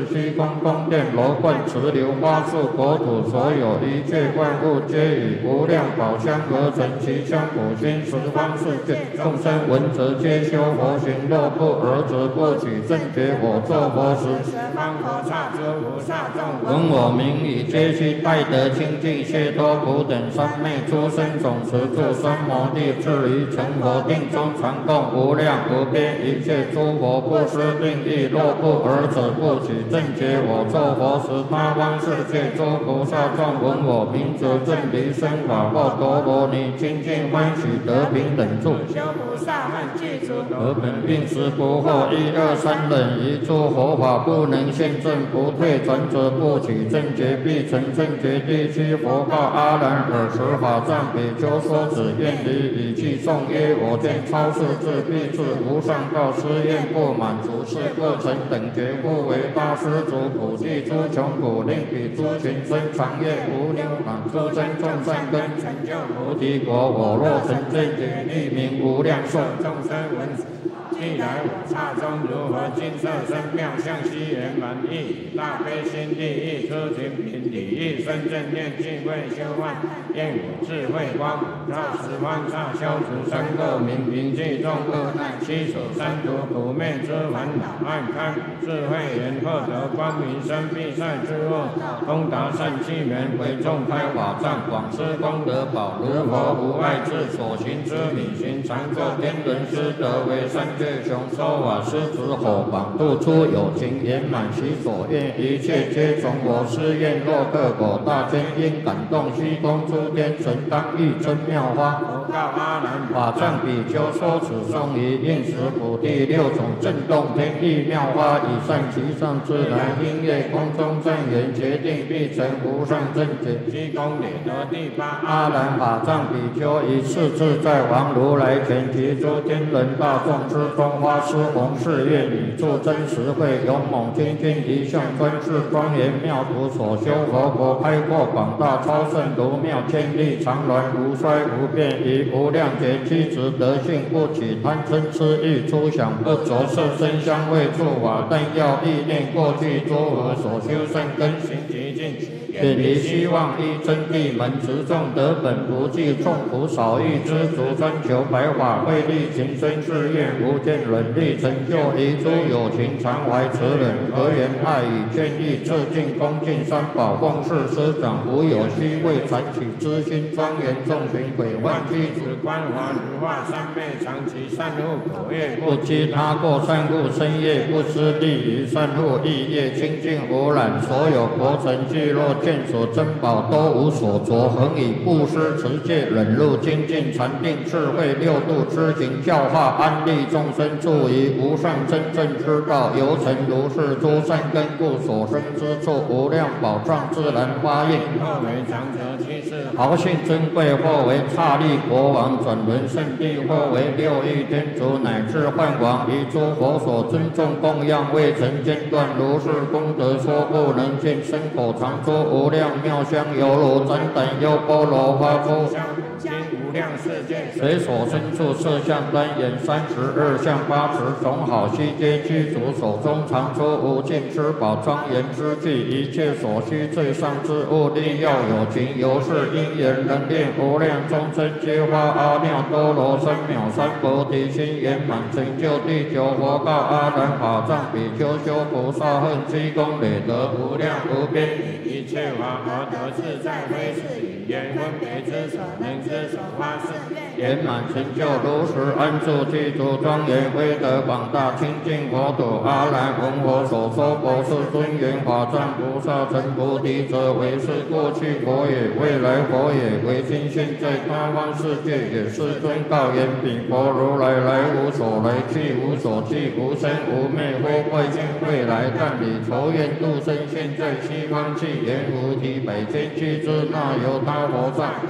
是虚空宫殿楼观池流花树国土所有一切万物皆以无量宝香合成，其香普熏十方世界众生闻则皆修佛行，若不尔则不取正觉。我作佛时，十方佛刹诸菩萨众闻我名已，皆悉拜得清净解脱苦等三昧诸生总持住三摩地，至于成佛定中传供无量无边一切诸佛不施定义，若不尔者不取正觉。我作佛时，他方世界诸菩萨众闻我名则正离生法报陀罗尼，清净欢喜得平等住。修菩萨们具足得本并时不惑，一二三忍一诸佛法不能现证，不退转者不取正觉，必成正觉。第七佛告阿难：尔时法藏比丘说子愿离语气颂曰：我见超世智必至无上道，施愿不满足，是故成等觉。故为大施主普济诸穷苦，令彼诸群生长业无牛满，诸生众善根，成就菩提果。我若成正觉，利名无量寿。众生闻既来我刹中，如何金色身妙相悉圆满意，大悲心地意，出群品体意，深正念净慧修万，愿我智慧光普照十方刹，消除三垢明明具众恶难，七手三毒苦灭之烦恼，暗开智慧眼，获得光明生必赛之恶，通达善气门，为众开法藏，广施功德宝，如佛无碍智，所行之理行常作天人师德，为三界雄收瓦施子火榜，度出有情圆满其所愿，一切皆从我施愿。若各果大天因感动虚空诸天神，当欲真妙花。佛告阿难：法藏比丘说此颂于应时普第六种震动天地妙花，以善其上自然音乐空中正言，决定必成无上正觉。虚空里得第八阿难法藏比丘一次自在王如来前，提诸天人大众之中，花施弘誓愿，语助真实慧，勇猛精进一向专制庄严妙土所修佛国，开阔广大超胜如妙千里，常鸾无衰无变，以无量劫七执德性，不起贪嗔痴欲，出想不着色身香味触法，但要意念过去诸佛所修善根行极尽，远离希望依真谛门，持众得本不计，众苦少欲知足，专求白法慧力，情深誓愿无间忍力，成就一诸有情，常怀慈忍，和缘爱语劝义，致敬恭敬三宝，奉事师长，无有虚伪，传起之心庄严，众群鬼幻具子观华如化，三昧常其善护口业，不积他过善护身业，不失利于善护意业，清净无染，所有国城聚落见所珍宝都无所着，恒以布施持戒忍辱精进禅定智慧六度之行，教化安利众生，助于无上真正之道，由成如是诸善根故，所生之处无量宝藏自然发现。或为长者居士，豪信珍贵；或为刹利国王，转轮圣地；或为六欲天竺，乃至梵王，以诸佛所尊重供养，未曾间断。如是功德说不能尽，身口常说无量妙香，犹如旃檀优波罗花出经无量世界，随所身处色相端严32相八十种好悉皆具足，手中常出无尽之宝庄严之具，一切所需最上之物，力要有情，由是因缘能令无量众生皆发阿耨多罗三藐三菩提心，圆满成就第九佛告阿难法藏比丘修菩萨恨虚空累得无量无边，以一切法而得自在，非是语言分别之所能之所发誓，圆满成就如实安住具足庄严，威德广大清净佛土。阿难闻我所说佛是尊严法藏菩萨成菩提者，为是过去佛也，未来佛也，为今现在他方世界也。世尊告言：彼佛如来来无所来，去无所去，无生无灭，或未见未来，但以仇怨度生，现在西方去，言无体百千俱之那由他佛刹。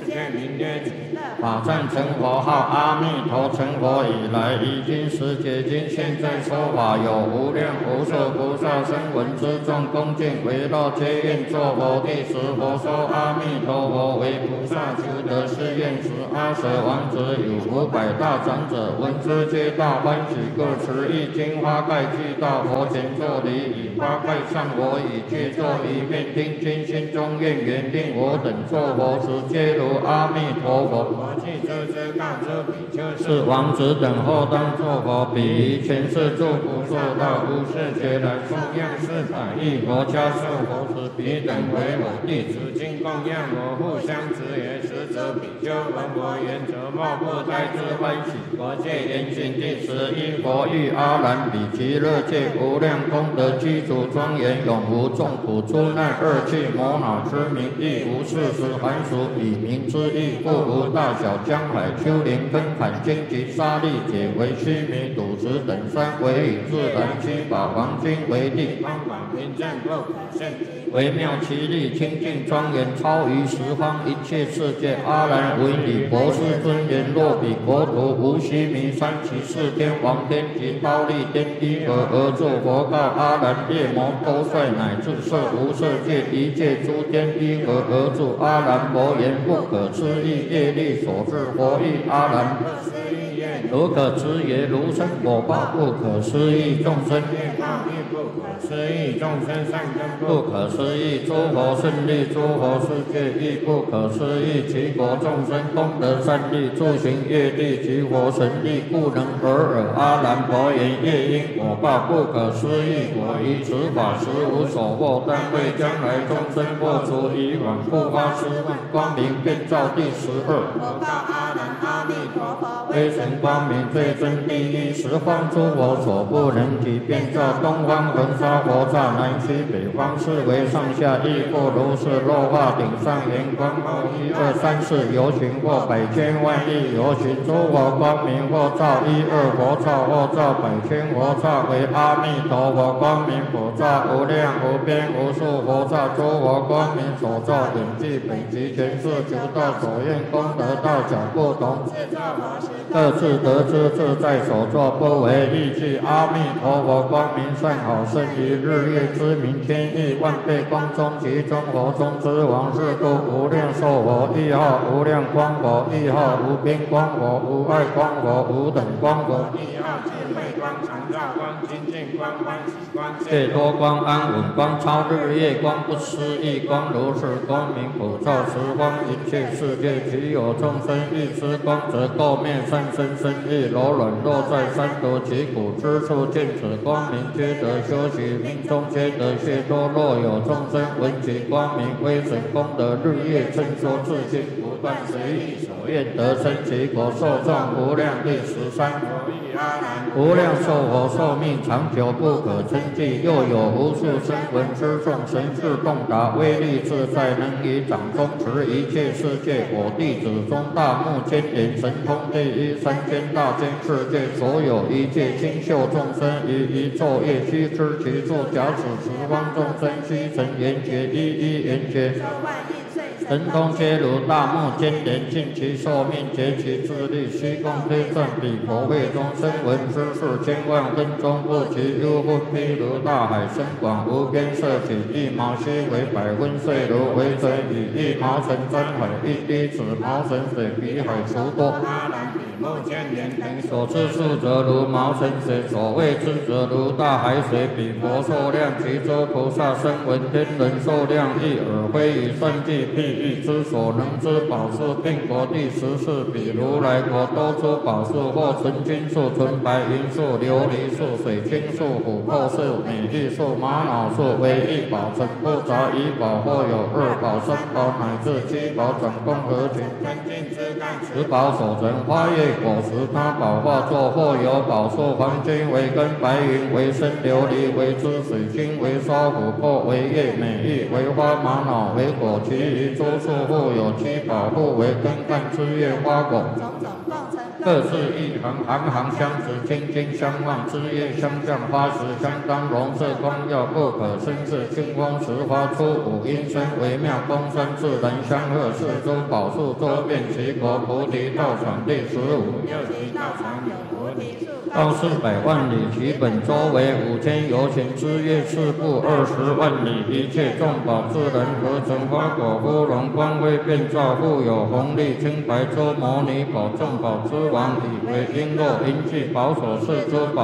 界名曰极乐。法赞成佛号阿弥陀，成佛以来，已经十劫经，现在说法有无量无数菩萨声闻之众恭敬围绕皆愿作佛弟子。佛说阿弥陀佛为菩萨求得是愿时，阿舍王子有500大长者闻之皆大欢喜，各持一金花盖具到佛前作礼，以花盖上我以具作一面听经，心中愿缘令我等作佛时，皆如阿弥陀佛。我既知之告知比丘是王子等后当作佛，彼于前世诸不受到无世劫来供养400亿佛家受佛时，彼等为我弟子，今供养我互相持也。实则比丘闻我言，则莫不呆之欢喜。佛界严行第11佛欲阿难比极乐界无量功德具足庄严，永无众苦出难恶趣魔恼之名，亦无事实凡俗以名之意，故无大小江海丘陵根坎荆棘沙砾解为须弥赌石等山，为以自然七宝黄金为地，方广平正不可胜，微妙其力清净庄严，超于十方一切世界。阿难为礼博士尊言，若彼国土无须弥山其四天王天及忉利天依何而作佛告阿难，夜魔多帅乃至色无色界一切诸天依何而住？阿难佛言，不可思议业力所致。佛欲阿难，如可知也，如生果报不可思议，众生业报亦不可思议，众生善根不可思议，诸佛胜利，诸佛世界亦不可思议，其国众生功德善利，诸行业力及佛神力，故能得尔。阿难佛言，业因果报不可思议，我于此法实无所获，但为将来众生破除以往复发失望，光明遍照第12。我告阿难，阿弥陀佛威神光明最真第一，十方诸佛所不能及，遍照东方恒沙佛刹，南西北方四维上下亦复如是。落化顶上圆光后1、2、3、4游行，或百千万亿游行，诸佛光明或照1、2佛刹，或照百千佛刹，为阿弥陀佛光明佛刹，无量无边无数佛刹，诸佛光明所照远近北极全是求道所愿功德大小不同，各自得知自在所作，不为异计。阿弥陀佛光明善好，胜于日月之明千亿万倍光中，其中佛中之王，是故无量寿佛亦号无量光佛，亦号无边光佛，无碍光佛，无等光佛，亦号智慧光、常照光、清净光、欢喜光、解脱光、安稳光、超日月光、不思议光，如是光明普照十方一切世界。其有众生欲知光，则垢面善身身意柔软，落在三毒其苦之处，见此光明，皆得修习，命中皆得解脱。若有众生闻其光明威神功德，日夜称说自信，不断随意所愿得生其果，受众无量。第13佛欲阿难，无量寿佛寿命长久不可称计，又有无数声闻之众，神智洞达，威力自在，能以掌中持一切世界。我弟子中大目犍连，神通第一，三千大千世界所有一切清秀众生，于一昼夜须知其处。假使十方众生须成圆觉，一一圆觉，神通皆如大目犍连，尽其寿命，竭其智力，虚空推算彼佛会中声闻之数千万分钟不及，幽分譬如大海深广无边，色起一毛须为百分岁如，为水以一毛尘沾海，一滴子毛尘水比海除多。阿难比目犍连等所知数则如毛尘水，所谓知则如大海水，比佛寿量，其诸菩萨声闻天人寿量亦尔，非以算计譬喻之所能知宝树，并国第14，比如来国多出宝树，或纯金树、纯白银树、琉璃树、水晶树、琥珀树、美玉树、玛瑙树，为一宝成不杂一宝，或有2宝、3宝乃至7宝，转共合群，分尽枝干，10宝所成花叶果实，他宝化作，或有宝树黄金为根，白云为身，琉璃为枝，水晶为梢，琥珀为叶，美玉为花，玛瑙为果，其余诸树或有7宝，或为根干枝叶花果，种种共成。 各自一行，行行相持，心心相望，枝叶相向，花实相当，容色光耀，不可生事。清风时花出五音声，微妙公声，自然相和。四周宝树周遍齐国，菩提道场第15。 菩提道场有菩提树， 高400万里，其本周为5000由前，枝叶四部20万里，一切众宝自然合成，花果芙蓉光辉遍照，富有红利，青白洲摩尼宝，众宝之王，以为璎珞银器，宝所饰珠宝。